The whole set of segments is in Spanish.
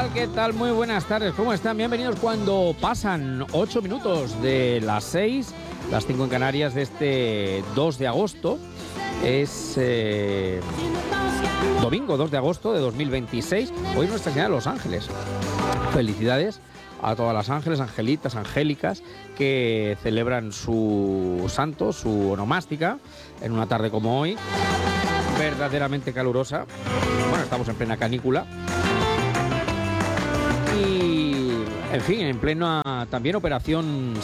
tal? ¿Qué tal? Muy buenas tardes. ¿Cómo están? Bienvenidos cuando pasan 8 minutos de las 6, las 5 en Canarias, de este 2 de agosto. Es domingo 2 de agosto de 2026. Hoy Nuestra Señora de los Ángeles. Felicidades a todas las ángeles, angelitas, angélicas que celebran su santo, su onomástica, en una tarde como hoy, verdaderamente calurosa. Bueno, estamos en plena canícula. Y, en fin, en plena también operación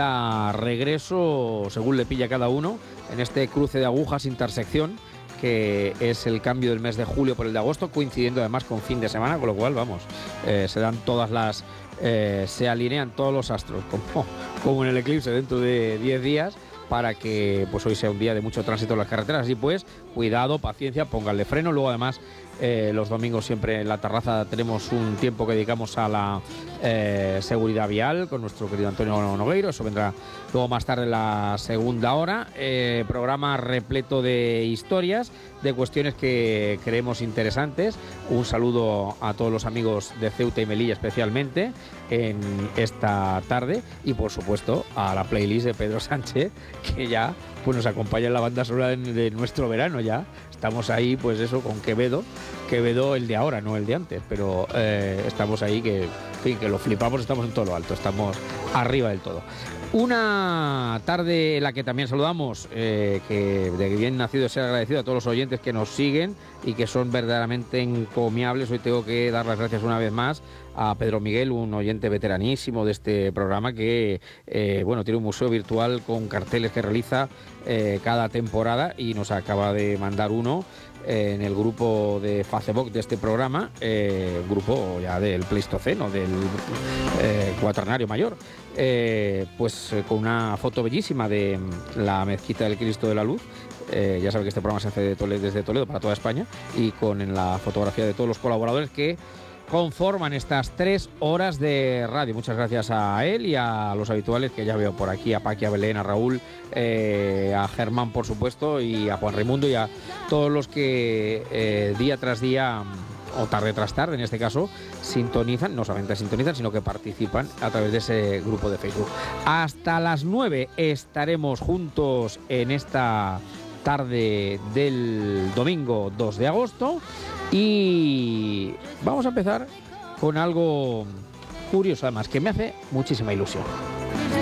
salida-regreso, según le pilla a cada uno, en este cruce de agujas, intersección, que es el cambio del mes de julio por el de agosto, coincidiendo además con fin de semana, con lo cual, vamos, se dan todas las... se alinean todos los astros, como en el eclipse dentro de 10 días, para que pues hoy sea un día de mucho tránsito en las carreteras. Así pues, cuidado, paciencia, pónganle freno. Luego además los domingos siempre en la terraza tenemos un tiempo que dedicamos a la seguridad vial con nuestro querido Antonio Nogueiro. Eso vendrá luego más tarde en la segunda hora. Programa repleto de historias, de cuestiones que creemos interesantes. Un saludo a todos los amigos de Ceuta y Melilla especialmente en esta tarde, y por supuesto a la playlist de Pedro Sánchez, que ya pues nos acompaña en la banda sonora de nuestro verano. Ya estamos ahí, pues eso, con Quevedo el de ahora, no el de antes, pero estamos ahí que, en fin, que lo flipamos, estamos en todo lo alto, estamos arriba del todo. Una tarde en la que también saludamos, que de bien nacido ser agradecido a todos los oyentes que nos siguen y que son verdaderamente encomiables. Hoy tengo que dar las gracias una vez más a Pedro Miguel, un oyente veteranísimo de este programa que bueno, tiene un museo virtual con carteles que realiza cada temporada, y nos acaba de mandar uno en el grupo de Facebook de este programa, grupo ya del Pleistoceno, del Cuaternario Mayor, pues con una foto bellísima de la Mezquita del Cristo de la Luz. Ya saben que este programa se hace desde Toledo para toda España, y con la fotografía de todos los colaboradores que conforman estas 3 horas de radio. Muchas gracias a él y a los habituales que ya veo por aquí, a Paqui, a Belén, a Raúl, a Germán, por supuesto, y a Juan Raimundo, y a todos los que día tras día, o tarde tras tarde en este caso, sintonizan, no solamente sintonizan, sino que participan a través de ese grupo de Facebook. Hasta las 9 estaremos juntos en esta tarde del domingo 2 de agosto, y vamos a empezar con algo curioso, además, que me hace muchísima ilusión.